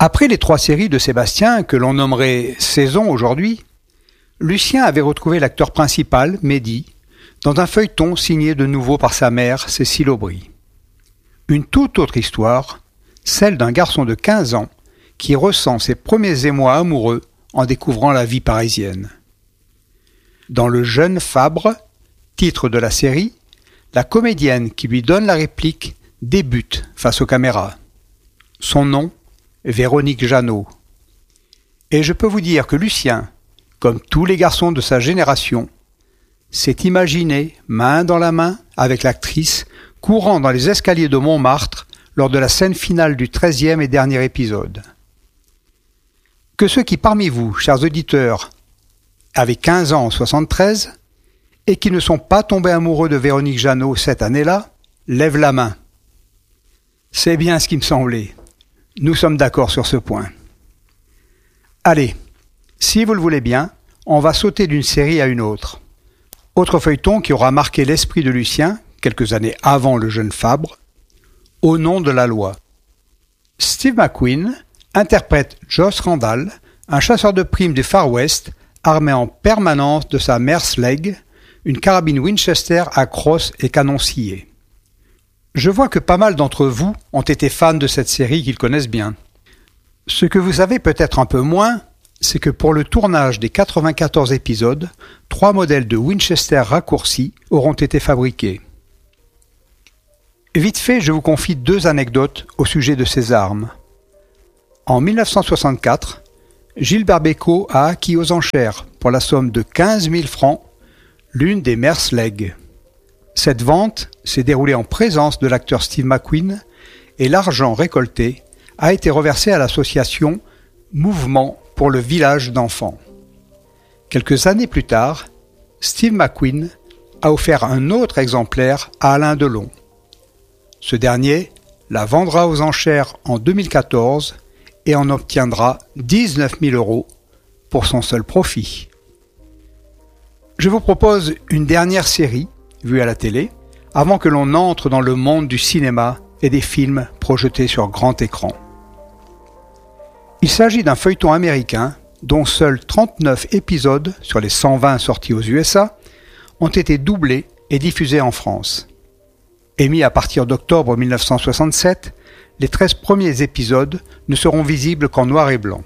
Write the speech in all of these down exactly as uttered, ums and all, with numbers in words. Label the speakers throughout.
Speaker 1: Après les trois séries de Sébastien, que l'on nommerait saison aujourd'hui, Lucien avait retrouvé l'acteur principal, Mehdi, dans un feuilleton signé de nouveau par sa mère, Cécile Aubry. Une toute autre histoire, celle d'un garçon de quinze ans qui ressent ses premiers émois amoureux en découvrant la vie parisienne. Dans Le Jeune Fabre, titre de la série, la comédienne qui lui donne la réplique débute face aux caméras. Son nom, Véronique Jeannot. Et je peux vous dire que Lucien, comme tous les garçons de sa génération, s'est imaginé, main dans la main, avec l'actrice, courant dans les escaliers de Montmartre lors de la scène finale du treizième et dernier épisode. Que ceux qui parmi vous, chers auditeurs, avaient quinze ans en soixante-treize et qui ne sont pas tombés amoureux de Véronique Jeannot cette année-là, lèvent la main. C'est bien ce qui me semblait. Nous sommes d'accord sur ce point. Allez, si vous le voulez bien, on va sauter d'une série à une autre. Autre feuilleton qui aura marqué l'esprit de Lucien, quelques années avant Le Jeune Fabre, Au nom de la loi. Steve McQueen interprète Joss Randall, un chasseur de primes du Far West, armé en permanence de sa Mersleg, une carabine Winchester à crosse et canon scié. Je vois que pas mal d'entre vous ont été fans de cette série qu'ils connaissent bien. Ce que vous savez peut-être un peu moins, c'est que pour le tournage des quatre-vingt-quatorze épisodes, trois modèles de Winchester raccourcis auront été fabriqués. Vite fait, je vous confie deux anecdotes au sujet de ces armes. En mille neuf cent soixante-quatre, Gilbert Bécaud a acquis aux enchères, pour la somme de quinze mille francs, l'une des Mersleg. Cette vente s'est déroulée en présence de l'acteur Steve McQueen et l'argent récolté a été reversé à l'association Mouvement pour le village d'enfants. Quelques années plus tard, Steve McQueen a offert un autre exemplaire à Alain Delon. Ce dernier la vendra aux enchères en deux mille quatorze et en obtiendra dix-neuf mille euros pour son seul profit. Je vous propose une dernière série, vue à la télé, avant que l'on entre dans le monde du cinéma et des films projetés sur grand écran. Il s'agit d'un feuilleton américain dont seuls trente-neuf épisodes sur les cent vingt sortis aux U S A ont été doublés et diffusés en France. Émis à partir d'octobre mille neuf cent soixante-sept, les treize premiers épisodes ne seront visibles qu'en noir et blanc.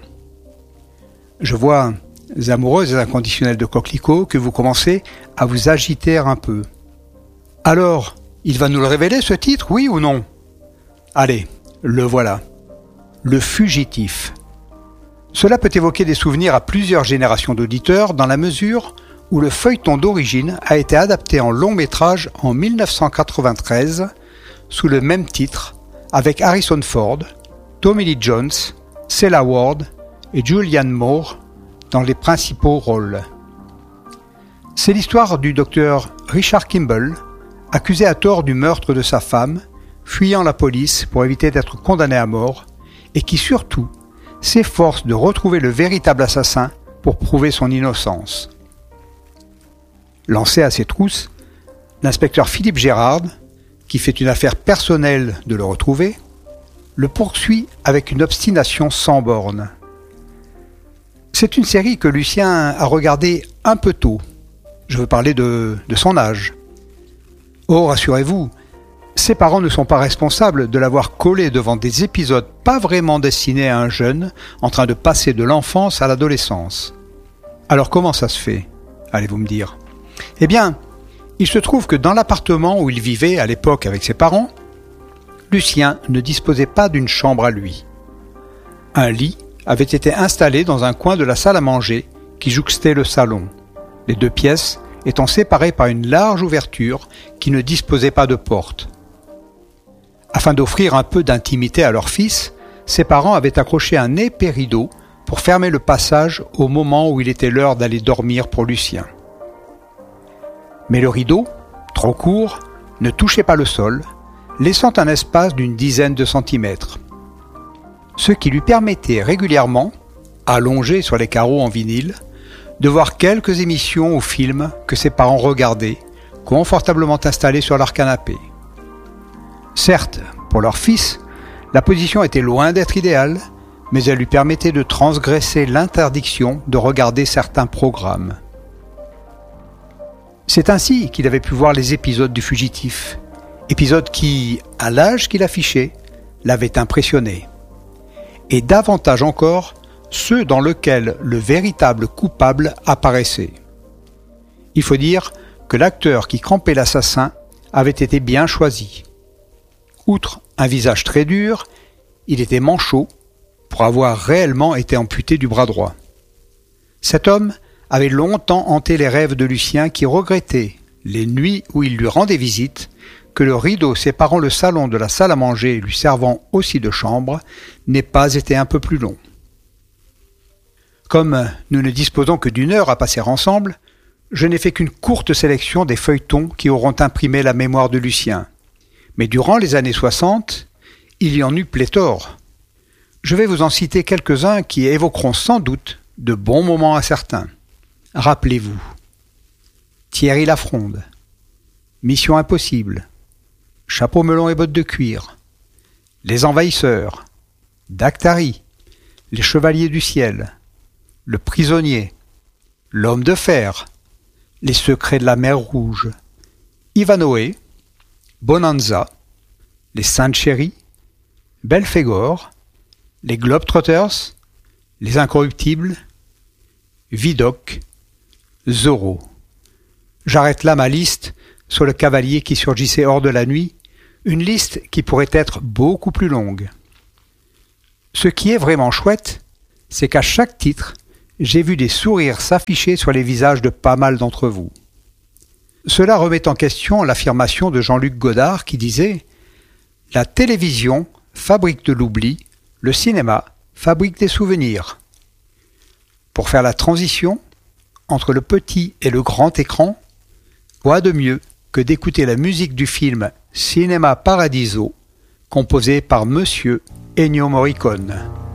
Speaker 1: Je vois, amoureuses et inconditionnelles de coquelicots, que vous commencez à vous agiter un peu. Alors, il va nous le révéler ce titre, oui ou non? Allez, le voilà. Le Fugitif. Cela peut évoquer des souvenirs à plusieurs générations d'auditeurs dans la mesure où le feuilleton d'origine a été adapté en long métrage en mille neuf cent quatre-vingt-treize sous le même titre avec Harrison Ford, Tommy Lee Jones, Cella Ward et Julianne Moore dans les principaux rôles. C'est l'histoire du docteur Richard Kimball, accusé à tort du meurtre de sa femme, fuyant la police pour éviter d'être condamné à mort, et qui surtout s'efforce de retrouver le véritable assassin pour prouver son innocence. Lancé à ses trousses, l'inspecteur Philippe Gérard, qui fait une affaire personnelle de le retrouver, le poursuit avec une obstination sans borne. C'est une série que Lucien a regardée un peu tôt. Je veux parler de, de son âge. Oh, rassurez-vous, ses parents ne sont pas responsables de l'avoir collé devant des épisodes pas vraiment destinés à un jeune en train de passer de l'enfance à l'adolescence. Alors comment ça se fait, allez-vous me dire? Eh bien, il se trouve que dans l'appartement où il vivait à l'époque avec ses parents, Lucien ne disposait pas d'une chambre à lui. Un lit avait été installé dans un coin de la salle à manger qui jouxtait le salon, les deux pièces étant séparées par une large ouverture qui ne disposait pas de porte. Afin d'offrir un peu d'intimité à leur fils, ses parents avaient accroché un épais rideau pour fermer le passage au moment où il était l'heure d'aller dormir pour Lucien. Mais le rideau, trop court, ne touchait pas le sol, laissant un espace d'une dizaine de centimètres. Ce qui lui permettait régulièrement, allongé sur les carreaux en vinyle, de voir quelques émissions ou films que ses parents regardaient, confortablement installés sur leur canapé. Certes, pour leur fils, la position était loin d'être idéale, mais elle lui permettait de transgresser l'interdiction de regarder certains programmes. C'est ainsi qu'il avait pu voir les épisodes du fugitif, épisodes qui, à l'âge qu'il affichait, l'avaient impressionné. Et davantage encore, ceux dans lesquels le véritable coupable apparaissait. Il faut dire que l'acteur qui campait l'assassin avait été bien choisi. Outre un visage très dur, il était manchot pour avoir réellement été amputé du bras droit. Cet homme avait longtemps hanté les rêves de Lucien qui regrettait, les nuits où il lui rendait visite, que le rideau séparant le salon de la salle à manger et lui servant aussi de chambre n'ait pas été un peu plus long. Comme nous ne disposons que d'une heure à passer ensemble, je n'ai fait qu'une courte sélection des feuilletons qui auront imprimé la mémoire de Lucien. Mais durant les années soixante, il y en eut pléthore. Je vais vous en citer quelques-uns qui évoqueront sans doute de bons moments à certains. Rappelez-vous. Thierry Lafronde, Mission Impossible, Chapeau melon et bottes de cuir, Les Envahisseurs, Dactari, Les Chevaliers du Ciel, Le Prisonnier, L'Homme de Fer, Les Secrets de la Mer Rouge, Ivanhoe, Bonanza, Les Saintes Chéries, Belphégor, Les Globetrotters, Les Incorruptibles, Vidocq, Zorro. J'arrête là ma liste sur le cavalier qui surgissait hors de la nuit, une liste qui pourrait être beaucoup plus longue. Ce qui est vraiment chouette, c'est qu'à chaque titre, j'ai vu des sourires s'afficher sur les visages de pas mal d'entre vous. Cela remet en question l'affirmation de Jean-Luc Godard qui disait « La télévision fabrique de l'oubli, le cinéma fabrique des souvenirs. » Pour faire la transition entre le petit et le grand écran, quoi de mieux que d'écouter la musique du film Cinéma Paradiso, composé par Monsieur Ennio Morricone.